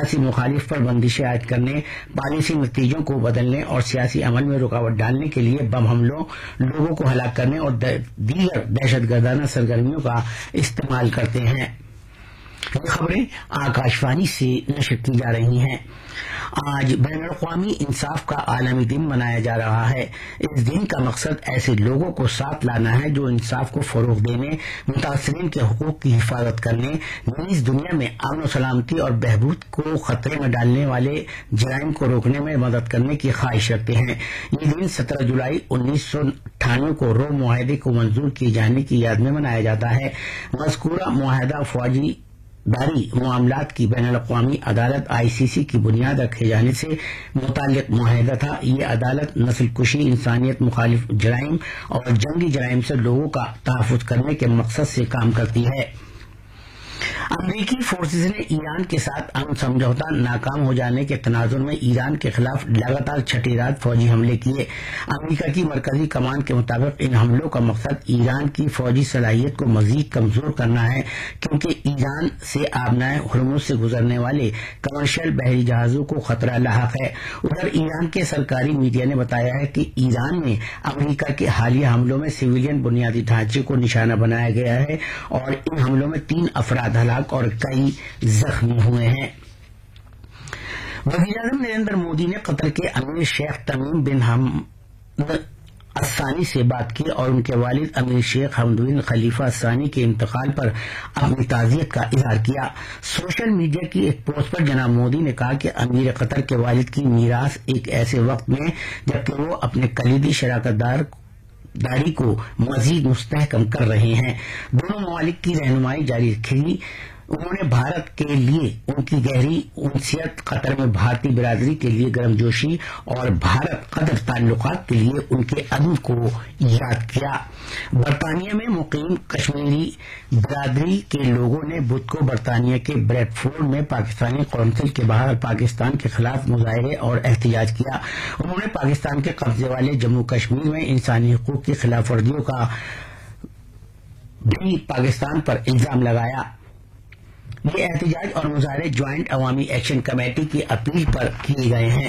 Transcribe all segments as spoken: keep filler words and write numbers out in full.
سیاسی مخالف پر بندشیں عائد کرنے، پالیسی نتیجوں کو بدلنے اور سیاسی عمل میں رکاوٹ ڈالنے کے لیے بم حملوں، لوگوں کو ہلاک کرنے اور دیگر دہشت گردانہ سرگرمیوں کا استعمال کرتے ہیں۔ یہ خبریں آکاش وانی سے نشر کی جا رہی ہیں۔ آج بین الاقوامی انصاف کا عالمی دن منایا جا رہا ہے۔ اس دن کا مقصد ایسے لوگوں کو ساتھ لانا ہے جو انصاف کو فروغ دینے، متاثرین کے حقوق کی حفاظت کرنے، نیز دنیا میں امن و سلامتی اور بہبود کو خطرے میں ڈالنے والے جرائم کو روکنے میں مدد کرنے کی خواہش رکھتے ہیں۔ یہ دن سترہ جولائی انیس سو اٹھانوے کو روم معاہدے کو منظور کیے جانے کی یاد میں منایا جاتا ہے۔ مذکورہ معاہدہ فوجی داری معاملات کی بین الاقوامی عدالت آئی سی سی کی بنیاد رکھے جانے سے متعلق معاہدہ تھا۔ یہ عدالت نسل کشی، انسانیت مخالف جرائم اور جنگی جرائم سے لوگوں کا تحفظ کرنے کے مقصد سے کام کرتی ہے۔ امریکی فورسز نے ایران کے ساتھ امن سمجھوتہ ناکام ہو جانے کے تناظر میں ایران کے خلاف لگاتار چھٹی رات فوجی حملے کیے۔ امریکہ کی مرکزی کمان کے مطابق ان حملوں کا مقصد ایران کی فوجی صلاحیت کو مزید کمزور کرنا ہے، کیونکہ ایران سے آبنائے ہرمز سے گزرنے والے کمرشل بحری جہازوں کو خطرہ لاحق ہے۔ ادھر ایران کے سرکاری میڈیا نے بتایا ہے کہ ایران میں امریکہ کے حالیہ حملوں میں سویلین بنیادی ڈھانچے کو نشانہ بنایا گیا ہے اور ان حملوں میں تین افراد ہلاک اور کئی زخمی ہوئے ہیں۔ وزیر اعظم نریندر مودی نے قطر کے امیر شیخ تمیم بن حمد الثانی سے بات کی اور ان کے والد امیر شیخ حمد بن خلیفہ الثانی کے انتقال پر اپنی تعزیت کا اظہار کیا۔ سوشل میڈیا کی ایک پوسٹ پر جناب مودی نے کہا کہ امیر قطر کے والد کی میراث ایک ایسے وقت میں جبکہ وہ اپنے کلیدی شراکت دار داری کو مزید مستحکم کر رہے ہیں، دونوں ممالک کی رہنمائی جاری رکھی۔ انہوں نے بھارت کے لیے ان کی گہری انسیت، قطر میں بھارتی برادری کے لیے گرم جوشی اور بھارت قطر تعلقات کے لیے ان کے عزم کو یاد کیا۔ برطانیہ میں مقیم کشمیری برادری کے لوگوں نے بدھ کو برطانیہ کے بریڈ فورڈ میں پاکستانی قونصل کے باہر پاکستان کے خلاف مظاہرے اور احتجاج کیا۔ انہوں نے پاکستان کے قبضے والے جموں کشمیر میں انسانی حقوق کی خلاف ورزیوں کا بھی پاکستان پر الزام لگایا۔ یہ احتجاج اور مظاہرے جوائنٹ عوامی ایکشن کمیٹی کی اپیل پر کیے گئے ہیں،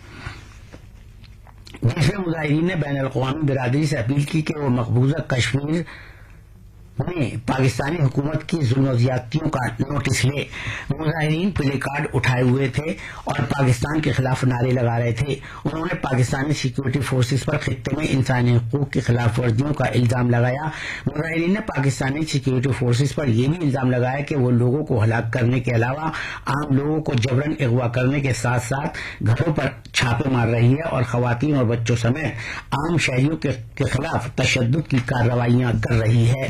جس میں مظاہرین نے بین الاقوامی برادری سے اپیل کی کہ وہ مقبوضہ کشمیر میں پاکستانی حکومت کی ظلم و زیادتیوں کا نوٹس لے۔ مظاہرین پلے کارڈ اٹھائے ہوئے تھے اور پاکستان کے خلاف نعرے لگا رہے تھے۔ انہوں نے پاکستانی سیکورٹی فورسز پر خطے میں انسانی حقوق کی خلاف ورزیوں کا الزام لگایا۔ مظاہرین نے پاکستانی سیکورٹی فورسز پر یہ بھی الزام لگایا کہ وہ لوگوں کو ہلاک کرنے کے علاوہ عام لوگوں کو جبراً اغوا کرنے کے ساتھ ساتھ گھروں پر چھاپے مار رہی ہے اور خواتین اور بچوں سمیت عام شہریوں کے خلاف تشدد کی کارروائیاں کر رہی ہے۔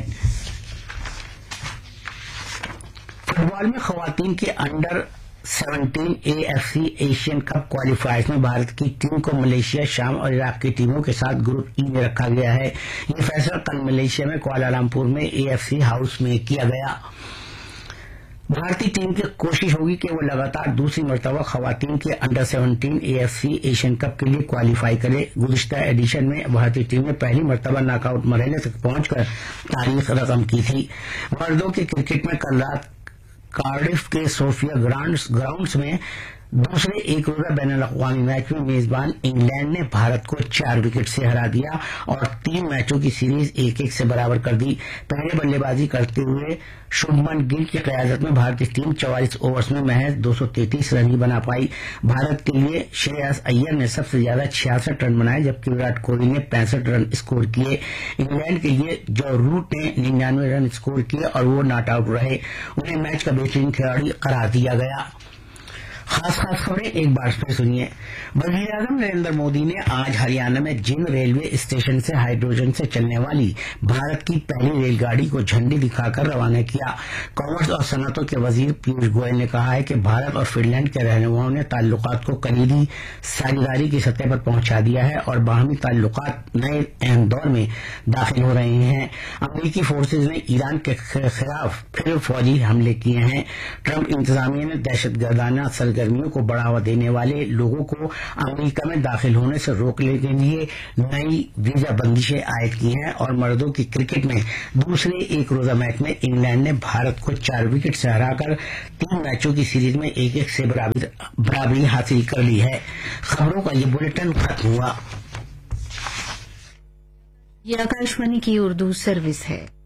فٹ بال میں خواتین کے under seventeen A F C Asian cup qualifiers میں بھارت کی ٹیم کو ملیشیا، شام اور عراق کی ٹیموں کے ساتھ گروپ ای میں رکھا گیا ہے۔ یہ فیصلہ کل ملیشیا میں کوالالمپور میں اے ایف سی ہاؤس میں کیا گیا۔ بھارتی ٹیم کی کوشش ہوگی کہ وہ لگاتار دوسری مرتبہ خواتین کے under seventeen A F C Asian cup کے لیے کوالیفائی کرے۔ گزشتہ ایڈیشن میں بھارتی ٹیم نے پہلی مرتبہ ناک آؤٹ مرحلے تک پہنچ کر تاریخ رقم کی تھی۔ مردوں کے کرکٹ میں کل رات کارڈف کے صوفیہ گراؤنڈز میں دوسرے ایک روزہ بین الاقوامی میچ میں میزبان انگلینڈ نے بھارت کو چار وکٹ سے ہرا دیا اور تین میچوں کی سیریز ایک ایک سے برابر کر دی۔ پہلے بلے بازی کرتے ہوئے شبھمن گل کی قیادت میں بھارتی ٹیم چوالیس اوورز میں محض دو سو تینتیس رن ہی بنا پائی۔ بھارت کے لیے شریاس ایئر نے سب سے زیادہ چھیاسٹھ رن بنائے جبکہ وراٹ کوہلی نے پینسٹھ رن اسکور کیے۔ انگلینڈ کے لیے جو روٹ نے ننانوے رن اسکور کیے اور وہ ناٹ آؤٹ رہے، انہیں میچ کا بہترین کھلاڑی قرار دیا گیا۔ خاص خاص خبریں ایک بار پھر سنیے۔ وزیر اعظم نریندر مودی نے آج ہریانہ میں جند ریلوے اسٹیشن سے ہائیڈروجن سے چلنے والی بھارت کی پہلی ریل گاڑی کو جھنڈی دکھا کر روانہ کیا۔ کامرس اور صنعتوں کے وزیر پیوش گوئل نے کہا ہے کہ بھارت اور فن لینڈ کے رہنماؤں نے تعلقات کو کلیدی ساجھیداری کی سطح پر پہنچا دیا ہے اور باہمی تعلقات نئے اہم دور میں داخل ہو رہے ہیں۔ امریکی فورسز نے ایران کے خلاف پھر فوجی حملے کیے ہیں۔ ٹرمپ انتظامیہ نے دہشت گردانہ سرگرمی سرگرمیوں کو بڑھاوا دینے والے لوگوں کو امریکہ میں داخل ہونے سے روکنے کے لیے نئی ویزا بندشیں عائد کی ہیں، اور مردوں کی کرکٹ میں دوسرے ایک روزہ میچ میں انگلینڈ نے بھارت کو چار وکٹ سے ہرا کر تین میچوں کی سیریز میں ایک ایک سے برابری حاصل کر لی ہے۔ خبروں کا یہ بلیٹن ختم ہوا۔ یہ آکاشوانی کی اردو سروس ہے۔